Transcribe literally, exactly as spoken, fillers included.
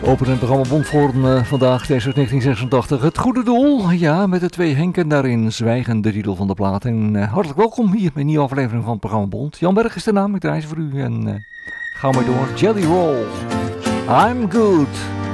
Open het programma Bond voor uh, vandaag, deze negentien zesentachtig. Het goede doel, ja, met de twee Henken daarin. Zwijgen, de titel van de plaat. En uh, hartelijk welkom hier bij een nieuwe aflevering van het programma Bond. Jan Berg is de naam, ik draai ze voor u en uh, ga maar door. Jelly Roll, I'm good.